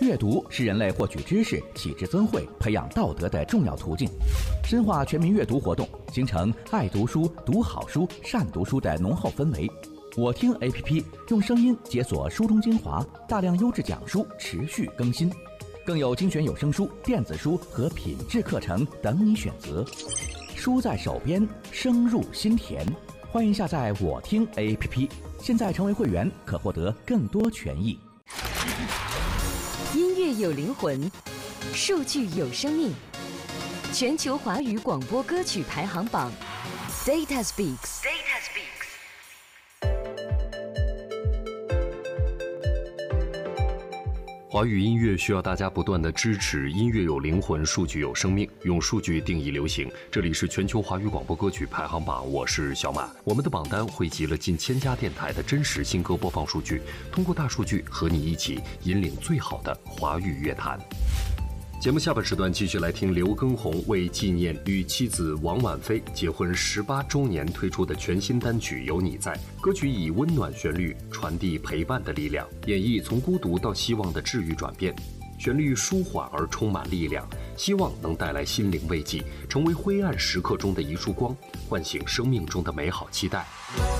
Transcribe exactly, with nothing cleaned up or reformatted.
阅读是人类获取知识、启智增慧、培养道德的重要途径。深化全民阅读活动，形成爱读书、读好书、善读书的浓厚氛围。我听 A P P 用声音解锁书中精华，大量优质讲书持续更新，更有精选有声书、电子书和品质课程等你选择。书在手边，声入心田。欢迎下载我听 A P P， 现在成为会员可获得更多权益。 音乐有灵魂，数据有生命。全球华语广播歌曲排行榜 Data Speaks。Data Speaks。 华语音乐需要大家不断的支持，音乐有灵魂，数据有生命，用数据定义流行。这里是全球华语广播歌曲排行榜，我是小马。我们的榜单汇集了近千家电台的真实新歌播放数据，通过大数据和你一起引领最好的华语乐坛。节目下半时段继续来听刘畊宏为纪念与妻子王婉菲结婚十八周年推出的全新单曲《有你在》。歌曲以温暖旋律传递陪伴的力量，演绎从孤独到希望的治愈转变。旋律舒缓而充满力量，希望能带来心灵慰藉，成为灰暗时刻中的一束光，唤醒生命中的美好期待。